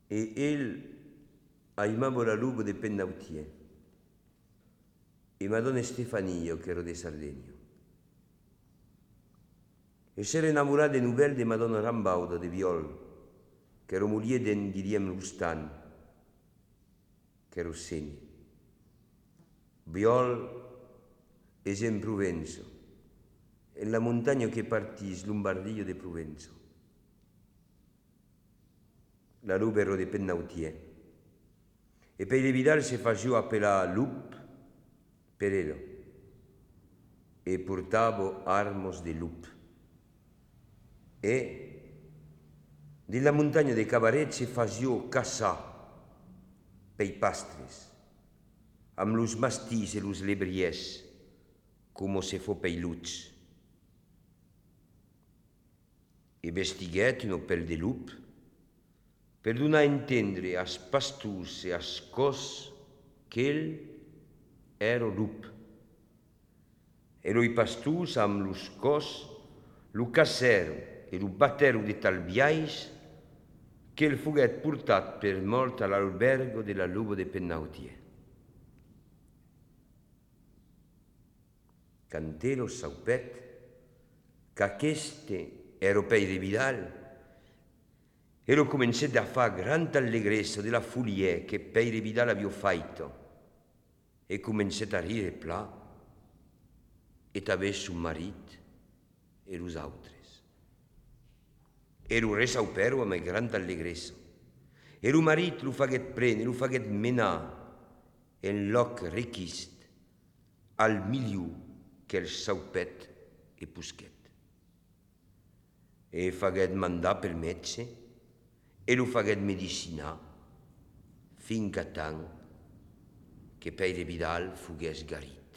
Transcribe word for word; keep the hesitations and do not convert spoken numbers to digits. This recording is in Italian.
e el aimava la lupo de Pennautier e Madonna Stefania, che ero di Sardegna. E s'era innamorata de nouvelle de Madonna Rambauda de Viol, che ero moglie den Guillaume Rustan, che ero segni. Viol è in Provenza, è la montagna che partì Lombardia de Provenza. La lupa ero de Pennautier. E per evitare si faceva appellare lup per ella e portavo armos de lup. E della montagna de Cabaret si faceva caçar per i pastres, amb los mastís e los lebriers, come se fa per i luts. E vestiguet un pel de lup, per donar a intendere als pastors e als cos che ell era lup. Ero i pastors amb los cos lo cassero e lo battero de tal biais che el fuguet portat per mort all'albergo della lupa de Pennautier. Cantero saupet che aqueste ero pei de Vidal. Ero començat a far grande allegrezza della folie che pei de Vidal aveva fatto e començat a rire pla e t'avè su marit e los autres. Ero re saupero amb grande allegrezza. Ero marit lo faguet prene, lo faguet menar en loc requist al miliu che el saupet e pusquet. E faguet mandar pel metge e lo faguet medicinar finca tant che pei de Vidal fugués garit.